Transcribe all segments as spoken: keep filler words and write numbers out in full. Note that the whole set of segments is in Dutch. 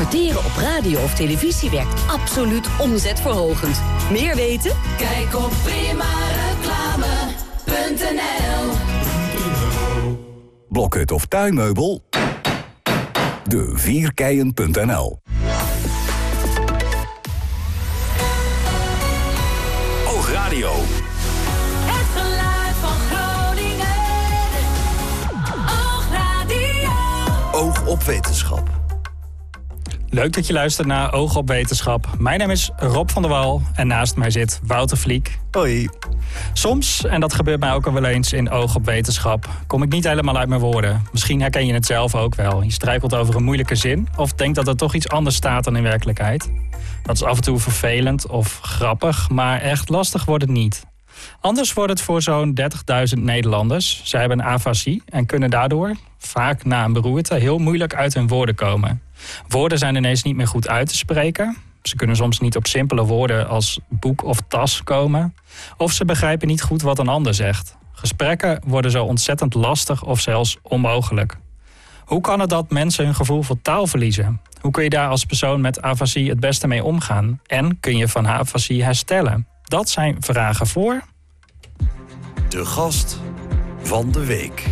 Adverteren op radio of televisie werkt absoluut omzetverhogend. Meer weten? Kijk op primareclame punt n l. Blokhut of tuinmeubel? De vierkeien punt n l. Oogradio. Het geluid van Groningen. Oogradio. Oog op wetenschap. Leuk dat je luistert naar Oog op Wetenschap. Mijn naam is Rob van der Wal en naast mij zit Wouter Vliek. Hoi. Soms, en dat gebeurt mij ook al wel eens in Oog op Wetenschap, kom ik niet helemaal uit mijn woorden. Misschien herken je het zelf ook wel. Je struikelt over een moeilijke zin of denkt dat er toch iets anders staat dan in werkelijkheid. Dat is af en toe vervelend of grappig, maar echt lastig wordt het niet. Anders wordt het voor zo'n dertigduizend Nederlanders. Zij hebben een afasie en kunnen daardoor, vaak na een beroerte, heel moeilijk uit hun woorden komen. Woorden zijn ineens niet meer goed uit te spreken. Ze kunnen soms niet op simpele woorden als boek of tas komen. Of ze begrijpen niet goed wat een ander zegt. Gesprekken worden zo ontzettend lastig of zelfs onmogelijk. Hoe kan het dat mensen hun gevoel voor taal verliezen? Hoe kun je daar als persoon met afasie het beste mee omgaan? En kun je van afasie herstellen? Dat zijn vragen voor... De gast van de week.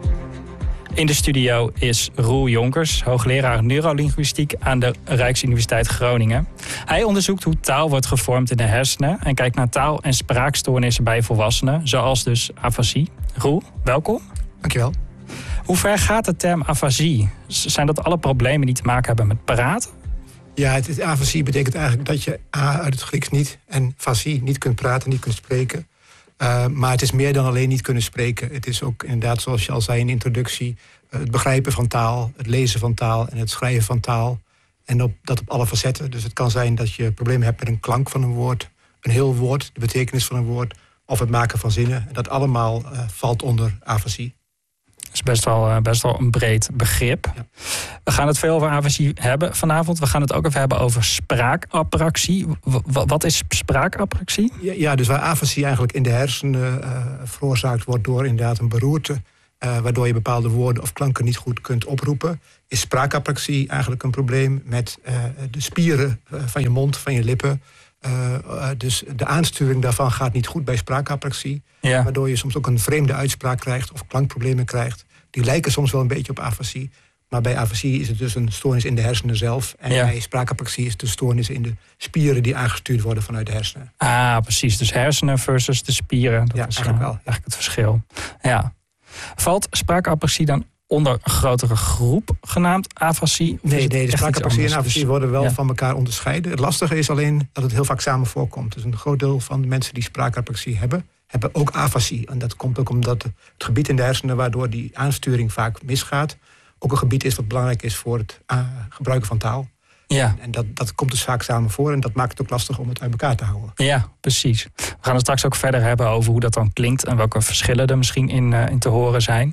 In de studio is Roel Jonkers, hoogleraar neurolinguïstiek aan de Rijksuniversiteit Groningen. Hij onderzoekt hoe taal wordt gevormd in de hersenen en kijkt naar taal- en spraakstoornissen bij volwassenen, zoals dus afasie. Roel, welkom. Dankjewel. Hoe ver gaat de term afasie? Zijn dat alle problemen die te maken hebben met praten? Ja, het, het afasie betekent eigenlijk dat je a uit het Grieks niet en fasie niet kunt praten, niet kunt spreken. Uh, maar het is meer dan alleen niet kunnen spreken. Het is ook inderdaad, zoals je al zei in de introductie, het begrijpen van taal, het lezen van taal en het schrijven van taal. En op, dat op alle facetten. Dus het kan zijn dat je problemen hebt met een klank van een woord, een heel woord, de betekenis van een woord, of het maken van zinnen. En dat allemaal uh, valt onder afasie. Dat is best wel, best wel een breed begrip. Ja. We gaan het veel over afasie hebben vanavond. We gaan het ook even hebben over spraakapraxie. W- wat is spraakapraxie? Ja, ja, dus waar afasie eigenlijk in de hersenen uh, veroorzaakt wordt door inderdaad een beroerte, Uh, waardoor je bepaalde woorden of klanken niet goed kunt oproepen, is spraakapraxie eigenlijk een probleem met uh, de spieren uh, van je mond, van je lippen. Uh, uh, dus de aansturing daarvan gaat niet goed bij spraakapraxie. Ja. Waardoor je soms ook een vreemde uitspraak krijgt of klankproblemen krijgt. Die lijken soms wel een beetje op afasie. Maar bij afasie is het dus een stoornis in de hersenen zelf. En ja. bij spraakapraxie is het een stoornis in de spieren die aangestuurd worden vanuit de hersenen. Ah, precies. Dus hersenen versus de spieren. Dat ja, is eigenlijk uh, wel. Eigenlijk het verschil. Ja. Valt spraakapraxie dan onder een grotere groep genaamd afasie? Nee, nee, de spraakapraxie en afasie dus, worden wel ja. van elkaar onderscheiden. Het lastige is alleen dat het heel vaak samen voorkomt. Dus een groot deel van de mensen die spraakapraxie hebben, hebben ook afasie. En dat komt ook omdat het gebied in de hersenen waardoor die aansturing vaak misgaat, ook een gebied is wat belangrijk is voor het uh, gebruiken van taal. Ja. En dat, dat komt dus vaak samen voor en dat maakt het ook lastig om het uit elkaar te houden. Ja, precies. We gaan het straks ook verder hebben over hoe dat dan klinkt en welke verschillen er misschien in, uh, in te horen zijn.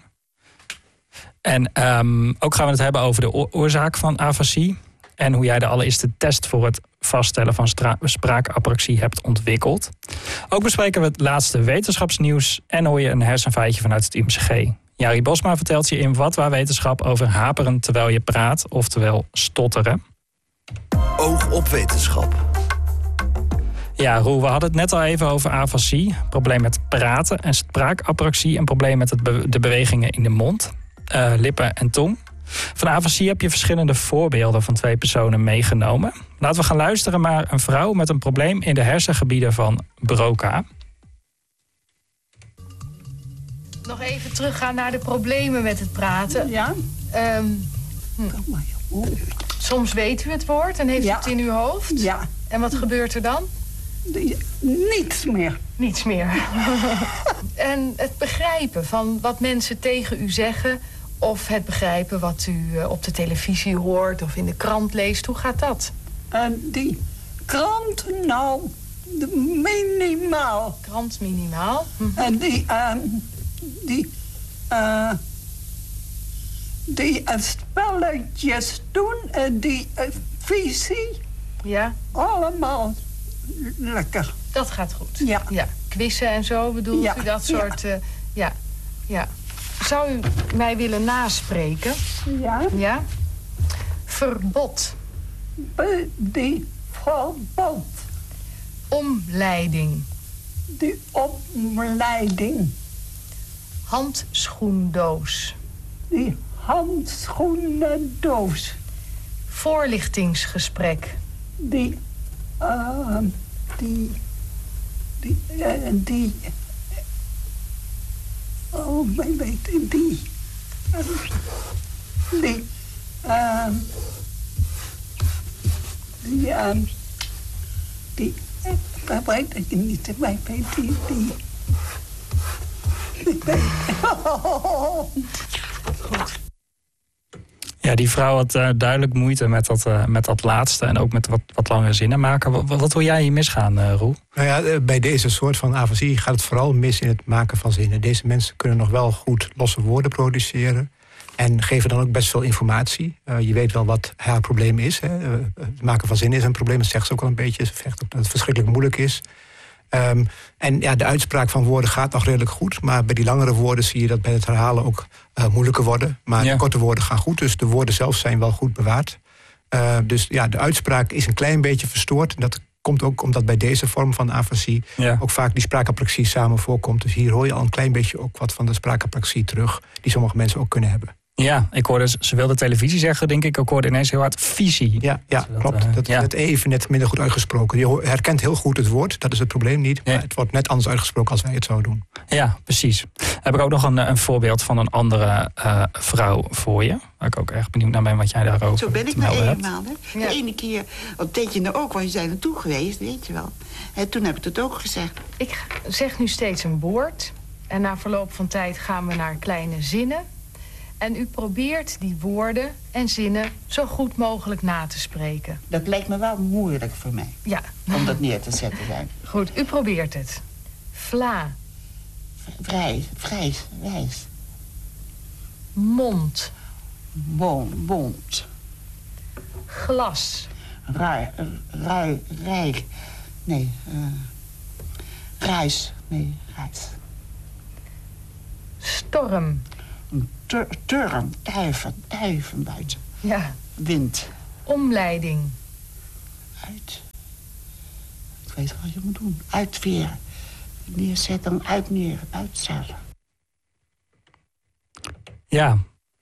En um, ook gaan we het hebben over de o- oorzaak van afasie en hoe jij de allereerste test voor het vaststellen van stra- spraakapraxie hebt ontwikkeld. Ook bespreken we het laatste wetenschapsnieuws en hoor je een hersenfeitje vanuit het U M C G. Jari Bosma vertelt je in Wat Waar Wetenschap over haperen terwijl je praat, oftewel stotteren. Oog op wetenschap. Ja, Roel, we hadden het net al even over afasie. Probleem met praten en spraakapraxie. Een probleem met het be- de bewegingen in de mond, uh, lippen en tong. Van afasie heb je verschillende voorbeelden van twee personen meegenomen. Laten we gaan luisteren naar een vrouw met een probleem in de hersengebieden van Broca. Nog even teruggaan naar de problemen met het praten. Ja. Um, hm. Soms weet u het woord en heeft u Ja. het in uw hoofd. Ja. En wat gebeurt er dan? Niets meer. Niets meer. En het begrijpen van wat mensen tegen u zeggen, of het begrijpen wat u op de televisie hoort of in de krant leest, hoe gaat dat? En die krant, nou, minimaal. Krant minimaal. Hm. En die, uh, die, uh, die uh, spelletjes doen en die uh, visie, Ja, allemaal lekker. dat gaat goed. Ja. Ja. Quizzen en zo bedoelt Ja. u dat soort... Ja. Uh, ja, ja. Zou u mij willen naspreken? Ja. Ja? Verbod. be- die verband. Omleiding. Die omleiding. Handschoendoos. Die handschoenendoos. Voorlichtingsgesprek. Die, uh, die, die, uh, die, oh, mijn weet, die, uh, die, uh, die, uh, die, uh, dat weet ik niet, maar ik weet die, die, ik weet, Goed. Ja, die vrouw had uh, duidelijk moeite met dat, uh, met dat laatste en ook met wat, wat langere zinnen maken. Wat, wat wil jij hier misgaan, uh, Roel? Nou ja, bij deze soort van afasie gaat het vooral mis in het maken van zinnen. Deze mensen kunnen nog wel goed losse woorden produceren en geven dan ook best veel informatie. Uh, je weet wel wat haar probleem is. Hè. Uh, het maken van zinnen is een probleem, dat zegt ze ook al een beetje. Ze zegt ook dat het verschrikkelijk moeilijk is. Um, en ja, de uitspraak van woorden gaat nog redelijk goed. Maar bij die langere woorden zie je dat bij het herhalen ook uh, moeilijker worden. Maar ja. De korte woorden gaan goed, dus de woorden zelf zijn wel goed bewaard. Uh, dus ja, de uitspraak is een klein beetje verstoord. En dat komt ook omdat bij deze vorm van afasie ja. ook vaak die spraakapraxie samen voorkomt. Dus hier hoor je al een klein beetje ook wat van de spraakapraxie terug, die sommige mensen ook kunnen hebben. Ja, ik hoorde, ze wilde televisie zeggen, denk ik. Ik hoorde ineens heel hard visie. Ja, ja dat, klopt. Uh, dat is ja. net even net minder goed uitgesproken. Je herkent heel goed het woord, dat is het probleem niet. Maar ja. het wordt net anders uitgesproken als wij het zouden doen. Ja, precies. Heb ik ook nog een, een voorbeeld van een andere uh, vrouw voor je. Waar ik ook erg benieuwd naar ben wat jij daarover Zo ben ik te nou melden eenmaal. hebt. Hè? Ja. De ene keer, want deed je nou ook, want je zijn naartoe geweest, weet je wel. En toen heb ik het ook gezegd. Ik zeg nu steeds een woord. En na verloop van tijd gaan we naar kleine zinnen. En u probeert die woorden en zinnen zo goed mogelijk na te spreken. Dat lijkt me wel moeilijk voor mij. Ja. Om dat neer te zetten zijn. Goed, u probeert het. Vla. Vrij, vrij, wijs. Mond. Bon, bond. Glas. Rui, rui, rijk. Nee, uh, reis. Nee, reis. Storm. Tur, turm, duiven, duiven buiten. Ja. Wind. Omleiding. Uit. Ik weet wat je moet doen. Uitveren. Neerzetten, uitneer, uitzetten. Ja.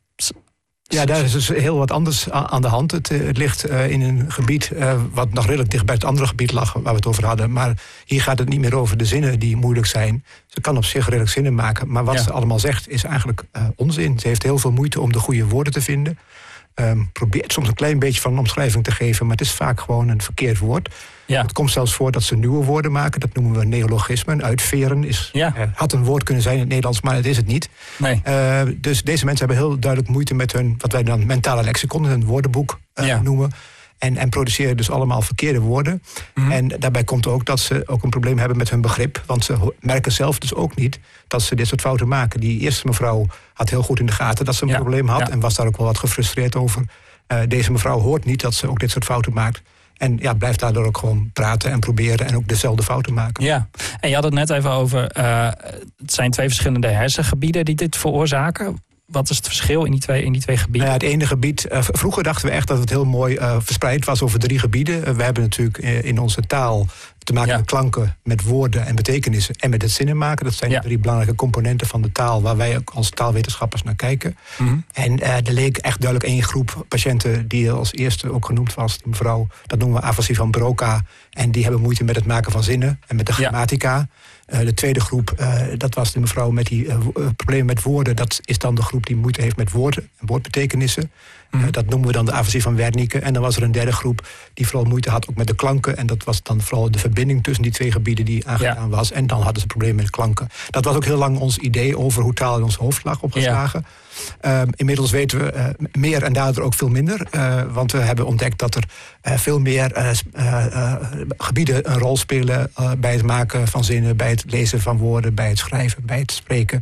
Ja, daar is dus heel wat anders aan de hand. Het, het ligt uh, in een gebied uh, wat nog redelijk dicht bij het andere gebied lag waar we het over hadden. Maar hier gaat het niet meer over de zinnen die moeilijk zijn. Ze kan op zich redelijk zinnen maken. Maar wat ja. ze allemaal zegt is eigenlijk uh, onzin. Ze heeft heel veel moeite om de goede woorden te vinden. Um, probeert soms een klein beetje van een omschrijving te geven, maar het is vaak gewoon een verkeerd woord. Ja. Het komt zelfs voor dat ze nieuwe woorden maken. Dat noemen we neologismen. Uitveren is, ja. uh, had een woord kunnen zijn in het Nederlands, maar het is het niet. Nee. Uh, dus deze mensen hebben heel duidelijk moeite met hun, wat wij dan mentale lexicon, een woordenboek uh, ja. noemen. En, en produceren dus allemaal verkeerde woorden. Mm-hmm. En daarbij komt ook dat ze ook een probleem hebben met hun begrip. Want ze merken zelf dus ook niet dat ze dit soort fouten maken. Die eerste mevrouw had heel goed in de gaten dat ze een ja. probleem had. Ja. En was daar ook wel wat gefrustreerd over. Uh, deze mevrouw hoort niet dat ze ook dit soort fouten maakt. En ja, blijft daardoor ook gewoon praten en proberen en ook dezelfde fouten maken. Ja, en je had het net even over, uh, het zijn twee verschillende hersengebieden die dit veroorzaken. Wat is het verschil in die twee, in die twee gebieden? Nou ja, het ene gebied, uh, vroeger dachten we echt dat het heel mooi uh, verspreid was over drie gebieden. Uh, we hebben natuurlijk uh, in onze taal te maken ja. met klanken, met woorden en betekenissen en met het zinnen maken. Dat zijn ja. de drie belangrijke componenten van de taal waar wij ook als taalwetenschappers naar kijken. Mm-hmm. En uh, er leek echt duidelijk één groep patiënten die als eerste ook genoemd was, die mevrouw, dat noemen we afasie van Broca. En die hebben moeite met het maken van zinnen en met de grammatica. Ja. Uh, de tweede groep, uh, dat was de mevrouw met die uh, problemen met woorden. Dat is dan de groep die moeite heeft met woorden en woordbetekenissen. Mm. Uh, dat noemen we dan de afasie van Wernicke. En dan was er een derde groep die vooral moeite had ook met de klanken. En dat was dan vooral de verbinding tussen die twee gebieden die aangedaan ja. was. En dan hadden ze problemen met klanken. Dat was ook heel lang ons idee over hoe taal in ons hoofd lag opgeslagen. Ja. Uh, inmiddels weten we uh, meer en daardoor ook veel minder. Uh, want we hebben ontdekt dat er uh, veel meer uh, uh, uh, gebieden een rol spelen uh, bij het maken van zinnen, bij het lezen van woorden, bij het schrijven, bij het spreken.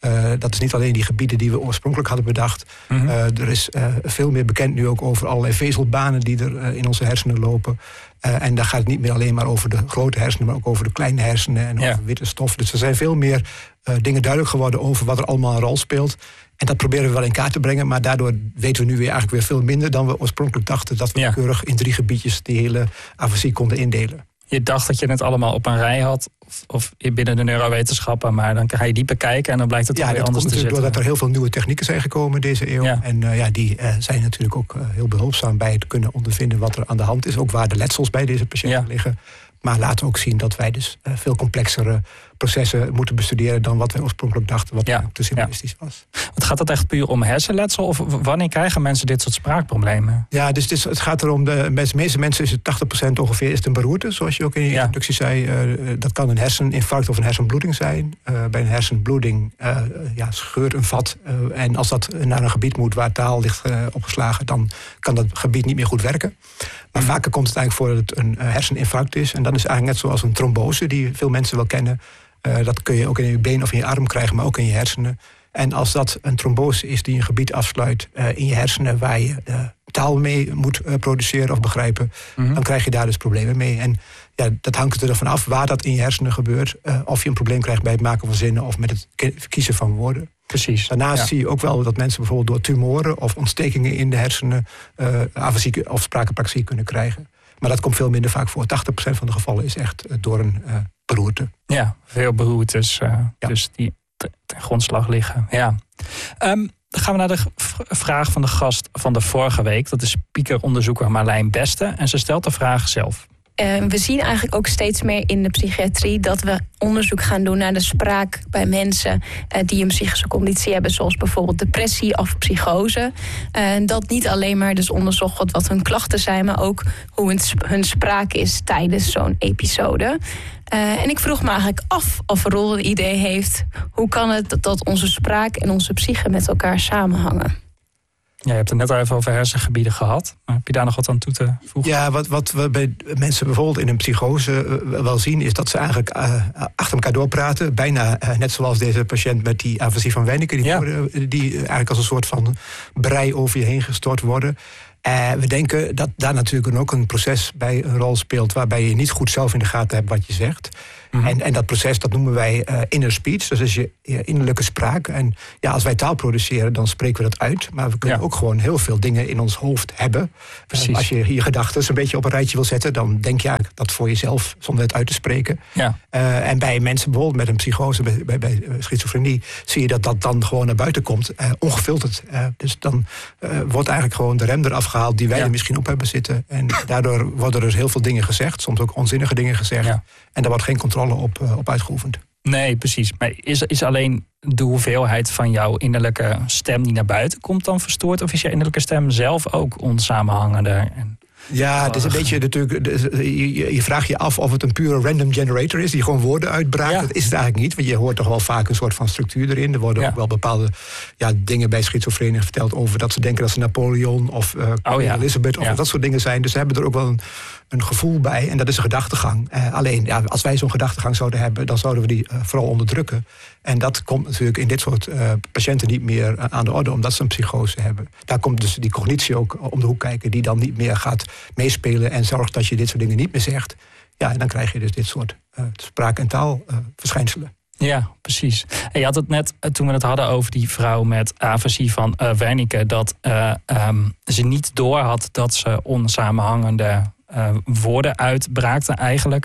Uh, dat is niet alleen die gebieden die we oorspronkelijk hadden bedacht. Mm-hmm. Uh, er is uh, veel meer bekend nu ook over allerlei vezelbanen die er uh, in onze hersenen lopen. Uh, en daar gaat het niet meer alleen maar over de grote hersenen, maar ook over de kleine hersenen en ja. over witte stof. Dus er zijn veel meer uh, dingen duidelijk geworden over wat er allemaal een rol speelt. En dat proberen we wel in kaart te brengen, maar daardoor weten we nu weer eigenlijk weer veel minder dan we oorspronkelijk dachten, dat we ja. keurig in drie gebiedjes die hele afasie konden indelen. Je dacht dat je het allemaal op een rij had, of, of binnen de neurowetenschappen, maar dan ga je dieper kijken en dan blijkt het ja, weer anders te zitten. Ja, dat komt doordat er heel veel nieuwe technieken zijn gekomen deze eeuw. Ja. En uh, ja, die uh, zijn natuurlijk ook uh, heel behulpzaam bij het kunnen ondervinden wat er aan de hand is. Ook waar de letsels bij deze patiënten ja. liggen. Maar laten ook zien dat wij dus uh, veel complexere processen moeten bestuderen dan wat wij oorspronkelijk dachten, wat ja. te simplistisch ja. was. Want gaat het echt puur om hersenletsel of wanneer krijgen mensen dit soort spraakproblemen? Ja, dus het, is, het gaat erom, de meeste mensen is het tachtig procent ongeveer is het een beroerte, zoals je ook in je ja. introductie zei. Uh, dat kan een herseninfarct of een hersenbloeding zijn. Uh, bij een hersenbloeding uh, ja, scheurt een vat. Uh, en als dat naar een gebied moet waar taal ligt uh, opgeslagen, dan kan dat gebied niet meer goed werken. Maar vaker komt het eigenlijk voor dat het een uh, herseninfarct is. En dan is het eigenlijk net zoals een trombose, die veel mensen wel kennen. Uh, dat kun je ook in je been of in je arm krijgen, maar ook in je hersenen. En als dat een trombose is die een gebied afsluit uh, in je hersenen waar je uh, taal mee moet uh, produceren of begrijpen, mm-hmm. dan krijg je daar dus problemen mee. En ja, dat hangt ervan af waar dat in je hersenen gebeurt. Uh, of je een probleem krijgt bij het maken van zinnen of met het kiezen van woorden. Precies. Daarnaast ja. zie je ook wel dat mensen bijvoorbeeld door tumoren of ontstekingen in de hersenen uh, afasie of spraakapraxie kunnen krijgen. Maar dat komt veel minder vaak voor. tachtig procent van de gevallen is echt uh, door een uh, beroerte. Ja, veel beroertes uh, ja. dus die ten grondslag liggen. Ja. Um, dan gaan we naar de v- vraag van de gast van de vorige week. Dat is speakeronderzoeker Marlijn Beste. En ze stelt de vraag zelf. Uh, we zien eigenlijk ook steeds meer in de psychiatrie dat we onderzoek gaan doen naar de spraak bij mensen uh, die een psychische conditie hebben, zoals bijvoorbeeld depressie of psychose. En uh, dat niet alleen maar dus onderzocht wordt wat hun klachten zijn, maar ook hoe hun, sp- hun spraak is tijdens zo'n episode. Uh, en ik vroeg me eigenlijk af of Roel een idee heeft, hoe kan het dat, dat onze spraak en onze psyche met elkaar samenhangen? Ja, je hebt het net al even over hersengebieden gehad. Maar heb je daar nog wat aan toe te voegen? Ja, wat, wat we bij mensen bijvoorbeeld in een psychose uh, wel zien, is dat ze eigenlijk uh, achter elkaar doorpraten. Bijna uh, net zoals deze patiënt met die afasie van Wernicke, die, ja. worden, die eigenlijk als een soort van brei over je heen gestort worden. Uh, we denken dat daar natuurlijk ook een proces bij een rol speelt, waarbij je niet goed zelf in de gaten hebt wat je zegt. Mm-hmm. En, en dat proces, dat noemen wij uh, inner speech. Dat is je, je innerlijke spraak. En ja, als wij taal produceren, dan spreken we dat uit. Maar we kunnen ja. ook gewoon heel veel dingen in ons hoofd hebben. Precies. Uh, als je je gedachten een beetje op een rijtje wil zetten, dan denk je eigenlijk dat voor jezelf, zonder het uit te spreken. Ja. Uh, en bij mensen bijvoorbeeld met een psychose, bij, bij, bij schizofrenie, zie je dat dat dan gewoon naar buiten komt. Uh, ongefilterd. Uh, dus dan uh, wordt eigenlijk gewoon de rem eraf gehaald die wij ja. er misschien op hebben zitten. En daardoor worden er heel veel dingen gezegd. Soms ook onzinnige dingen gezegd. Ja. En daar wordt geen controle op, uh, op uitgeoefend. Nee, precies. Maar is, is alleen de hoeveelheid van jouw innerlijke stem die naar buiten komt dan verstoord? Of is je innerlijke stem zelf ook onsamenhangender? En ja, het is een beetje natuurlijk. Je, je vraagt je af of het een pure random generator is die gewoon woorden uitbraakt. Ja. Dat is het eigenlijk niet, want je hoort toch wel vaak een soort van structuur erin. Er worden ja. ook wel bepaalde ja, dingen bij schizofrenen verteld over dat ze denken dat ze Napoleon of uh, oh, ja. Elizabeth of ja. dat soort dingen zijn. Dus ze hebben er ook wel een, een gevoel bij en dat is een gedachtegang. Uh, alleen, ja, als wij zo'n gedachtegang zouden hebben, dan zouden we die uh, vooral onderdrukken. En dat komt natuurlijk in dit soort uh, patiënten niet meer uh, aan de orde, omdat ze een psychose hebben. Daar komt dus die cognitie ook om de hoek kijken, die dan niet meer gaat meespelen en zorgt dat je dit soort dingen niet meer zegt. Ja, en dan krijg je dus dit soort uh, spraak- en taalverschijnselen. Uh, ja, precies. En je had het net, toen we het hadden over die vrouw met afasie van uh, Wernicke, dat uh, um, ze niet doorhad dat ze onsamenhangende uh, woorden uitbraakte eigenlijk.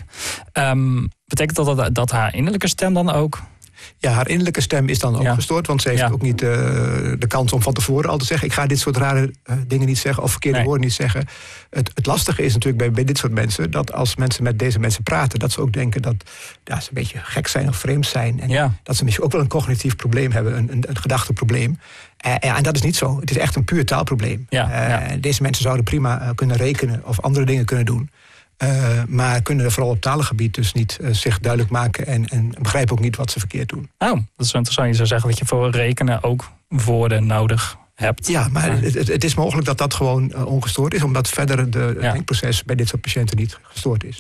Um, betekent dat, dat dat haar innerlijke stem dan ook? Ja, haar innerlijke stem is dan ook ja. gestoord, want ze heeft ja. ook niet uh, de kans om van tevoren al te zeggen, ik ga dit soort rare uh, dingen niet zeggen of verkeerde nee. woorden niet zeggen. Het, het lastige is natuurlijk bij, bij dit soort mensen, dat als mensen met deze mensen praten, dat ze ook denken dat ja, ze een beetje gek zijn of vreemd zijn. En ja. dat ze misschien ook wel een cognitief probleem hebben, een, een, een gedachteprobleem. Uh, ja, en dat is niet zo. Het is echt een puur taalprobleem. Ja, uh, ja. Deze mensen zouden prima uh, kunnen rekenen of andere dingen kunnen doen. Uh, maar kunnen vooral op talengebied dus niet uh, zich duidelijk maken en, en begrijpen ook niet wat ze verkeerd doen. Oh, dat is interessant. Je zou zeggen dat je voor rekenen ook woorden nodig hebt. Ja, maar ja. Het, het is mogelijk dat dat gewoon uh, ongestoord is, omdat verder de, het ja. denkproces bij dit soort patiënten niet gestoord is. Nee,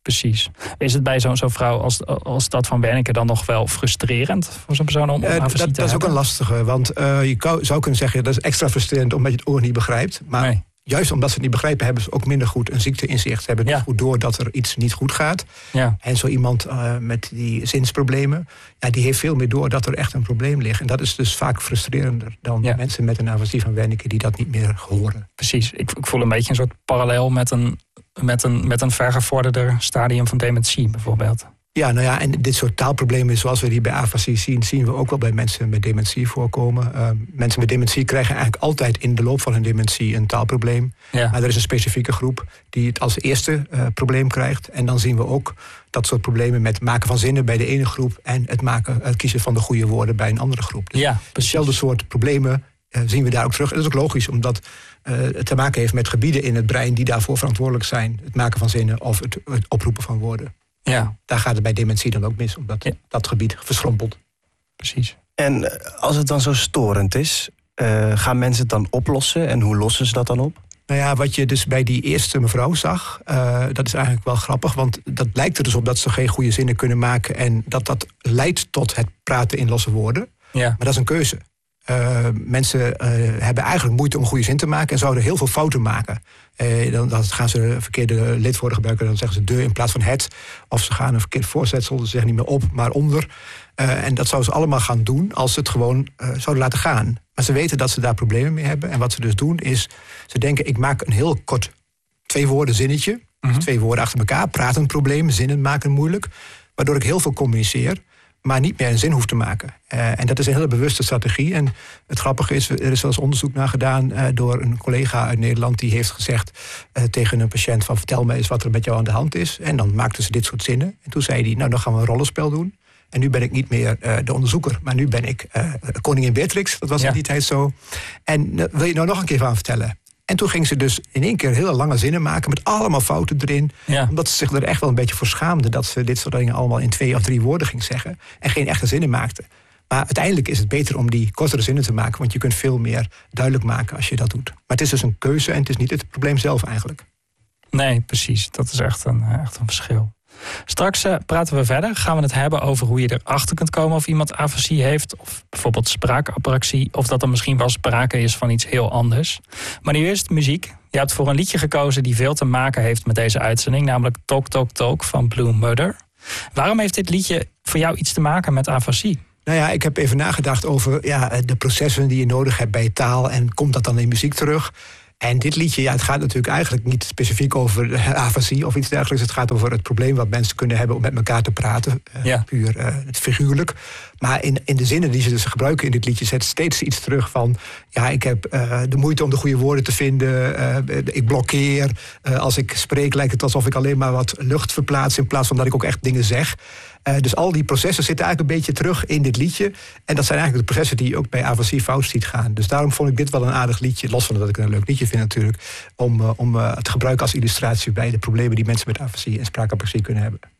precies. Is het bij zo'n zo'n vrouw als, als dat van Wernicke dan nog wel frustrerend voor zo'n persoon om, om uh, afasie dat, te dat is ook een lastige, want uh, je kou, zou kunnen zeggen dat is extra frustrerend omdat je het oor niet begrijpt. Maar nee. Juist omdat ze het niet begrijpen, hebben ze ook minder goed een ziekteinzicht. Ze hebben niet ja. goed door dat er iets niet goed gaat. Ja. En zo iemand uh, met die zinsproblemen, ja, die heeft veel meer door dat er echt een probleem ligt. En dat is dus vaak frustrerender dan ja. mensen met een afasie van Wernicke die dat niet meer horen. Precies, ik, ik voel een beetje een soort parallel met een, met een, met een vergevorderder stadium van dementie bijvoorbeeld. Ja, nou ja, en dit soort taalproblemen zoals we die bij afasie zien, zien we ook wel bij mensen met dementie voorkomen. Uh, mensen met dementie krijgen eigenlijk altijd in de loop van hun dementie een taalprobleem. Ja. Maar er is een specifieke groep die het als eerste uh, probleem krijgt. En dan zien we ook dat soort problemen met maken van zinnen bij de ene groep en het, maken, het kiezen van de goede woorden bij een andere groep. Dus ja, hetzelfde soort problemen uh, zien we daar ook terug. En dat is ook logisch, omdat uh, het te maken heeft met gebieden in het brein die daarvoor verantwoordelijk zijn. Het maken van zinnen of het, het oproepen van woorden. Ja. Daar gaat het bij dementie dan ook mis, omdat ja. dat gebied verschrompelt. Precies. En als het dan zo storend is, uh, gaan mensen het dan oplossen? En hoe lossen ze dat dan op? Nou ja, wat je dus bij die eerste mevrouw zag, uh, dat is eigenlijk wel grappig. Want dat lijkt er dus op dat ze geen goede zinnen kunnen maken. En dat dat leidt tot het praten in losse woorden. Ja. Maar dat is een keuze. Uh, mensen uh, hebben eigenlijk moeite om een goede zin te maken en zouden heel veel fouten maken. Uh, dan, dan gaan ze een verkeerde lidwoorden gebruiken, dan zeggen ze de in plaats van het. Of ze gaan een verkeerd voorzetsel, ze zeggen niet meer op, maar onder. Uh, en dat zouden ze allemaal gaan doen als ze het gewoon uh, zouden laten gaan. Maar ze weten dat ze daar problemen mee hebben. En wat ze dus doen is, ze denken ik maak een heel kort twee woorden zinnetje. Mm-hmm. Twee woorden achter elkaar, praten een probleem, zinnen maken moeilijk. Waardoor ik heel veel communiceer, maar niet meer een zin hoeft te maken. Uh, en dat is een hele bewuste strategie. En het grappige is, er is wel eens onderzoek naar gedaan uh, door een collega uit Nederland die heeft gezegd uh, tegen een patiënt van vertel me eens wat er met jou aan de hand is. En dan maakten ze dit soort zinnen. En toen zei hij, nou dan gaan we een rollenspel doen. En nu ben ik niet meer uh, de onderzoeker, maar nu ben ik uh, koningin Beatrix. Dat was ja. in die tijd zo. En uh, wil je nou nog een keer van vertellen? En toen ging ze dus in één keer hele lange zinnen maken met allemaal fouten erin. Ja. Omdat ze zich er echt wel een beetje voor schaamde dat ze dit soort dingen allemaal in twee of drie woorden ging zeggen. En geen echte zinnen maakte. Maar uiteindelijk is het beter om die kortere zinnen te maken. Want je kunt veel meer duidelijk maken als je dat doet. Maar het is dus een keuze en het is niet het probleem zelf eigenlijk. Nee, precies. Dat is echt een, echt een verschil. Straks uh, praten we verder. Gaan we het hebben over hoe je erachter kunt komen of iemand afasie heeft. Of bijvoorbeeld spraakapraxie. Of dat er misschien wel sprake is van iets heel anders. Maar nu eerst muziek. Je hebt voor een liedje gekozen die veel te maken heeft met deze uitzending. Namelijk Talk Talk Talk van Blue Murder. Waarom heeft dit liedje voor jou iets te maken met afasie? Nou ja, ik heb even nagedacht over ja, de processen die je nodig hebt bij taal. En komt dat dan in muziek terug? En dit liedje, ja, het gaat natuurlijk eigenlijk niet specifiek over afasie of iets dergelijks. Het gaat over het probleem wat mensen kunnen hebben om met elkaar te praten. Uh, ja. Puur uh, het figuurlijk. Maar in, in de zinnen die ze dus gebruiken in dit liedje zet steeds iets terug van ja, ik heb uh, de moeite om de goede woorden te vinden. Uh, ik blokkeer. Uh, als ik spreek lijkt het alsof ik alleen maar wat lucht verplaats in plaats van dat ik ook echt dingen zeg. Uh, dus al die processen zitten eigenlijk een beetje terug in dit liedje. En dat zijn eigenlijk de processen die je ook bij afasie fout ziet gaan. Dus daarom vond ik dit wel een aardig liedje. Los van dat ik het een leuk liedje vind natuurlijk. Om, uh, om uh, te gebruiken als illustratie bij de problemen die mensen met afasie en spraakapraxie kunnen hebben.